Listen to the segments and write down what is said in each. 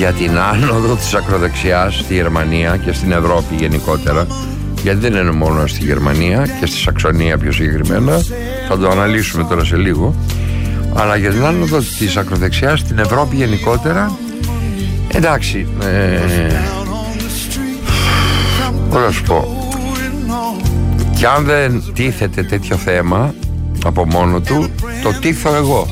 για την άνοδο της ακροδεξιάς στη Γερμανία και στην Ευρώπη γενικότερα, γιατί δεν είναι μόνο στη Γερμανία και στη Σαξονία πιο συγκεκριμένα, θα το αναλύσουμε τώρα σε λίγο, αλλά για την άνοδο της ακροδεξιάς στην Ευρώπη γενικότερα. Εντάξει, πώς να σου πω, κι αν δεν τίθεται τέτοιο θέμα από μόνο του, το τίθω εγώ.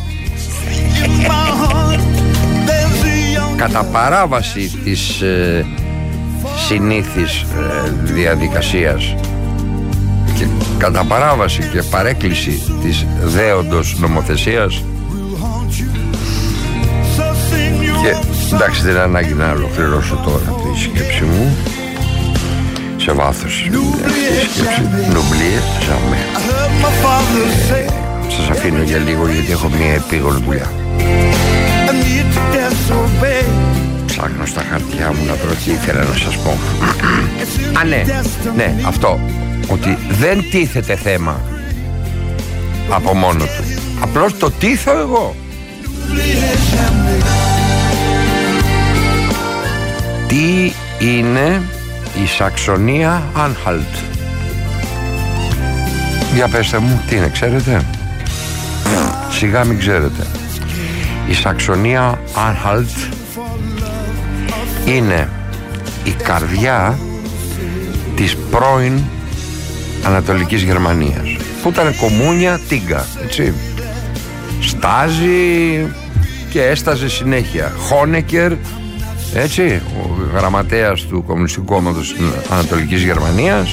Κατά παράβαση της συνήθης διαδικασίας και κατά παράβαση και παρέκκληση της δέοντος νομοθεσίας, και εντάξει, δεν είναι ανάγκη να ολοκληρώσω τώρα τη σκέψη μου σε βάθος. Νουμπλίε ζαμέ. Σας αφήνω για λίγο γιατί έχω μια επίγον δουλειά. Ψάχνω στα χαρτιά μου να βρω τι ήθελα να σας πω. Α, ναι, αυτό, ότι δεν τίθεται θέμα από μόνο του, απλώς το τίθω εγώ. Τι είναι η Σαξονία Άνχαλτ? Για πέστε μου, τι είναι, ξέρετε? Σιγά μην ξέρετε. Η Σαξονία Άνχαλτ είναι η καρδιά της πρώην Ανατολικής Γερμανίας, που ήταν κομμούνια τίγκα, έτσι. Στάζει και έσταζε συνέχεια. Χόνεκερ, έτσι, ο γραμματέας του Κομμουνιστικού Κόμματος της Ανατολικής Γερμανίας,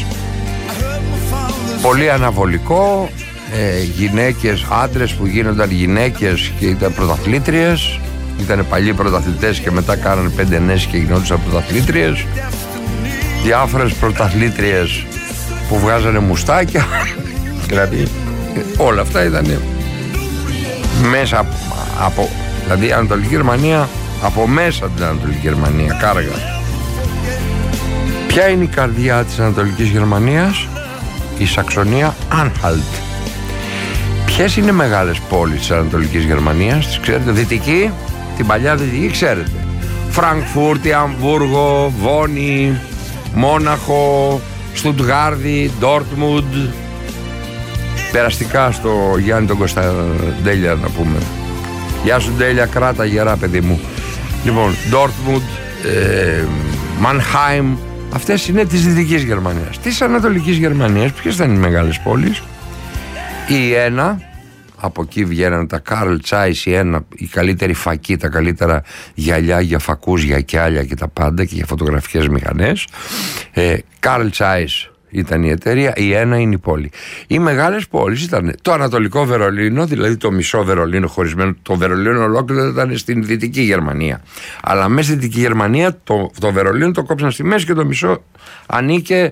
πολύ αναβολικό, γυναίκες, άντρες που γίνονταν γυναίκες και ήταν πρωταθλήτριες, ήταν παλιοί πρωταθλητές και μετά κάνανε 5 ενέσεις και γινόντουσαν πρωταθλήτριες, διάφορες πρωταθλήτριες που βγάζανε μουστάκια, δηλαδή όλα αυτά ήταν μέσα από, δηλαδή Ανατολική Γερμανία, από μέσα την Ανατολική Γερμανία, κάργα. Ποια είναι η καρδιά της Ανατολικής Γερμανίας? Η Σαξονία Άνχαλτ. Ποιες είναι οι μεγάλες πόλεις της Ανατολικής Γερμανίας? Τις ξέρετε? Δυτική, την παλιά Δυτική ξέρετε. Φραγκφούρτη, Αμβούργο, Βόνι, Μόναχο, Στουτγάρδη, Ντόρτμουντ. Περαστικά στο Γιάννη τον Κωνσταντέλια να πούμε. Γεια σου Ντέλια, κράτα γερά παιδί μου. Λοιπόν, Ντόρτμουντ, Μανχάιμ, αυτές είναι της Δυτικής Γερμανίας. Της Ανατολικής Γερμανίας ποιες ήταν οι μεγάλες πόλεις? Η Ένα, από εκεί βγαίνανε τα Καρλ Τσάις, η Ένα, η καλύτερη φακή, τα καλύτερα γυαλιά για φακούς, για κιάλια και τα πάντα και για φωτογραφικές μηχανές. Καρλ Τσάις ήταν η εταιρεία, η Ένα είναι η πόλη. Οι μεγάλες πόλεις ήταν το Ανατολικό Βερολίνο, δηλαδή το μισό Βερολίνο χωρισμένο, το Βερολίνο ολόκληρο ήταν στην Δυτική Γερμανία. Αλλά μέσα στη Δυτική Γερμανία το Βερολίνο το κόψαν στη μέση και το μισό ανήκε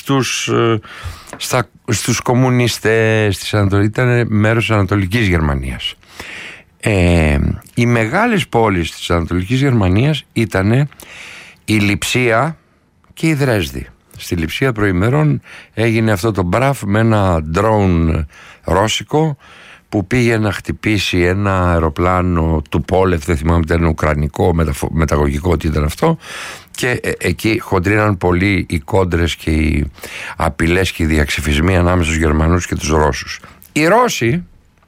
στους κομμουνιστές, ήταν μέρος της Ανατολικής Γερμανίας. Οι μεγάλες πόλεις της Ανατολικής Γερμανίας ήταν η Λειψία και η Δρέσδη. Στη Λειψία προημερών έγινε αυτό το μπραφ με ένα ντρόουν ρώσικο που πήγε να χτυπήσει ένα αεροπλάνο του Πόλεφ, δεν θυμάμαι, ήταν ουκρανικό, μεταγωγικό, τι ήταν αυτό, και εκεί χοντρίναν πολύ οι κόντρες και οι απειλές και οι διαξυφισμοί ανάμεσα στους Γερμανούς και τους Ρώσους. Οι Ρώσοι